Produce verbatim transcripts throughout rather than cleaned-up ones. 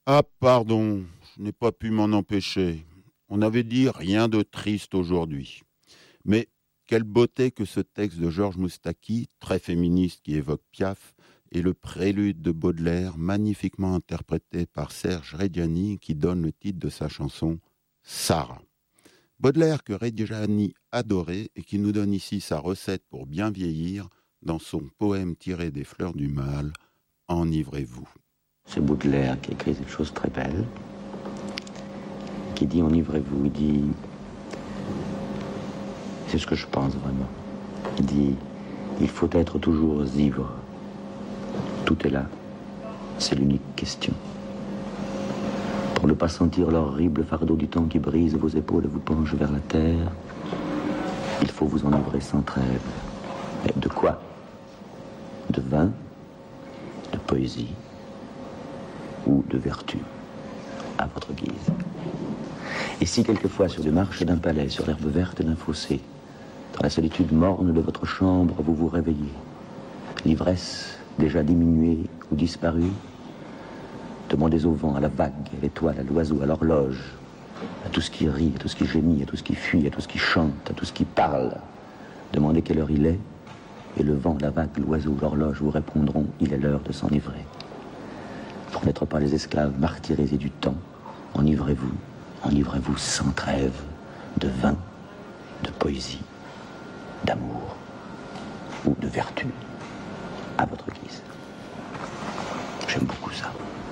Ah, pardon, je n'ai pas pu m'en empêcher. On avait dit rien de triste aujourd'hui. Mais quelle beauté que ce texte de Georges Moustaki, très féministe qui évoque Piaf, et le prélude de Baudelaire, magnifiquement interprété par Serge Reggiani, qui donne le titre de sa chanson Sarah. Baudelaire que Reggiani adorait et qui nous donne ici sa recette pour bien vieillir dans son poème tiré des Fleurs du Mal, Enivrez-vous. C'est Baudelaire qui a écrit cette chose très belle, qui dit enivrez-vous, il dit, c'est ce que je pense vraiment, il dit, il faut être toujours ivre, tout est là, c'est l'unique question. Pour ne pas sentir l'horrible fardeau du temps qui brise vos épaules et vous penche vers la terre, il faut vous enivrer sans trêve. Mais de quoi? De vin, de poésie ou de vertu, à votre guise. Et si quelquefois sur des marches d'un palais, sur l'herbe verte d'un fossé, dans la solitude morne de votre chambre, vous vous réveillez, l'ivresse déjà diminuée ou disparue, demandez au vent, à la vague, à l'étoile, à l'oiseau, à l'horloge, à tout ce qui rit, à tout ce qui gémit, à tout ce qui fuit, à tout ce qui chante, à tout ce qui parle. Demandez quelle heure il est, et le vent, la vague, l'oiseau, l'horloge vous répondront, il est l'heure de s'enivrer. Pour n'être pas les esclaves martyrisés du temps, enivrez-vous, enivrez-vous sans trêve, de vin, de poésie, d'amour ou de vertu, à votre guise. J'aime beaucoup ça.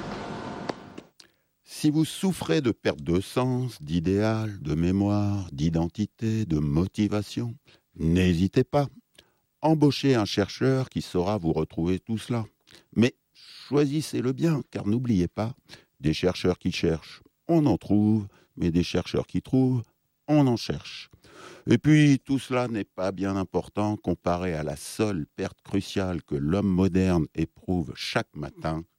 Si vous souffrez de perte de sens, d'idéal, de mémoire, d'identité, de motivation, n'hésitez pas. Embauchez un chercheur qui saura vous retrouver tout cela. Mais choisissez-le bien, car n'oubliez pas, des chercheurs qui cherchent, on en trouve, mais des chercheurs qui trouvent, on en cherche. Et puis, tout cela n'est pas bien important comparé à la seule perte cruciale que l'homme moderne éprouve chaque matin,